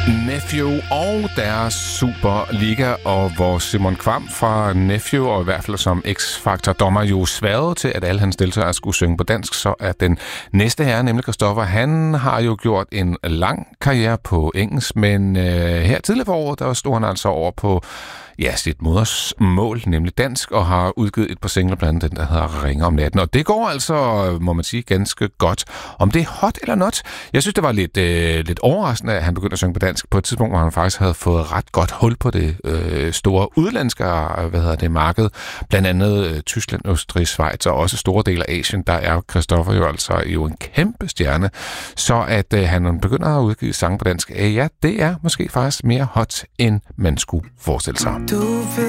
Nephew og deres Superliga, og hvor Simon Kvam fra Nephew, og i hvert fald som X-Factor-dommer, jo sværede til, at alle hans deltagere skulle synge på dansk, så er den næste herre, nemlig Christoffer, han har jo gjort en lang karriere på engelsk, men her tidligere på året, der stod han altså over på sit modersmål, nemlig dansk, og har udgivet et par singler, blandt andet den, der hedder Ringer om natten. Og det går altså, må man sige, ganske godt. Om det er hot eller not? Jeg synes, det var lidt overraskende, at han begyndte at synge på dansk på et tidspunkt, hvor han faktisk havde fået ret godt hul på det store udlandske marked. Blandt andet Tyskland, Østrig, Schweiz og også store dele af Asien. Der er Christoffer jo altså en kæmpe stjerne. Så at han begynder at udgive sange på dansk, det er måske faktisk mere hot, end man skulle forestille sig.